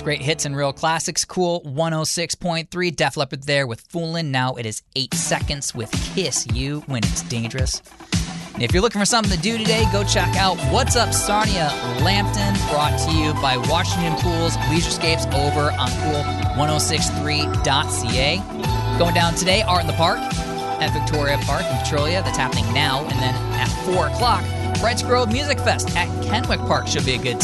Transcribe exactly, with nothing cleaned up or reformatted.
great hits and real classics. Cool one oh six point three. Def Leppard there with Foolin'. Now it is eight seconds with Kiss You When It's Dangerous. And if you're looking for something to do today, go check out What's Up Sarnia Lambton, brought to you by Washington Pools Leisurescapes over on pool ten sixty-three dot c a. Going down today, Art in the Park at Victoria Park in Petrolia. That's happening now. And then at four o'clock, Brights Grove Music Fest at Kenwick Park should be a good time.